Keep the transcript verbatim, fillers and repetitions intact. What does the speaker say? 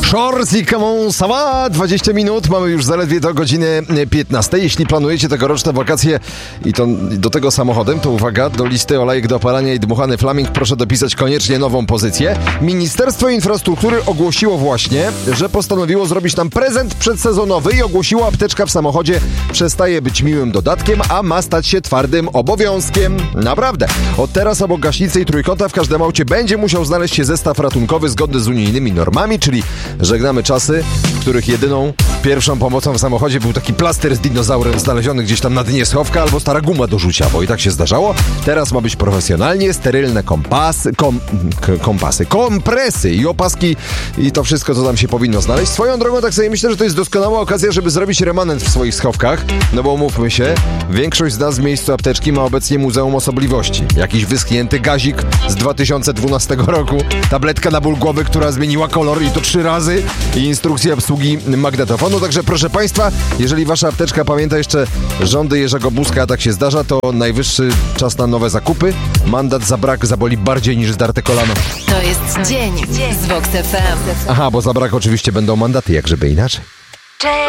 Shores i Come on, Sama, dwadzieścia minut, mamy już zaledwie do godziny piętnastej. Jeśli planujecie tegoroczne wakacje i to do tego samochodem, to uwaga, do listy olejek do opalania i dmuchany flaming proszę dopisać koniecznie nową pozycję. Ministerstwo Infrastruktury ogłosiło właśnie, że postanowiło zrobić nam prezent przedsezonowy i ogłosiło, apteczka w samochodzie przestaje być miłym dodatkiem, a ma stać się twardym obowiązkiem. Naprawdę. Od teraz obok gaśnicy i trójkąta w każdym aucie będzie musiał znaleźć się zestaw ratunkowy zgodny z unijnymi normami, czyli żegnamy czasy, w których jedyną pierwszą pomocą w samochodzie był taki plaster z dinozaurem znaleziony gdzieś tam na dnie schowka albo stara guma do rzucia, bo i tak się zdarzało. Teraz ma być profesjonalnie, sterylne kompasy, kom, k- kompasy, kompresy i opaski i to wszystko, co tam się powinno znaleźć. Swoją drogą tak sobie myślę, że to jest doskonała okazja, żeby zrobić remanent w swoich schowkach, no bo umówmy się, większość z nas w miejscu apteczki ma obecnie Muzeum Osobliwości. Jakiś wyschnięty gazik z dwa tysiące dwunastego roku, tabletka na ból głowy, która zmieniła kolor i to trzy razy i instrukcja obsługi magnetofonu. Także proszę Państwa, jeżeli Wasza apteczka pamięta jeszcze rządy Jerzego Buzka, a tak się zdarza, to najwyższy czas na nowe zakupy. Mandat za brak zaboli bardziej niż zdarte kolano. To jest dzień z Vox F M. Aha, bo za brak oczywiście będą mandaty, jak żeby inaczej.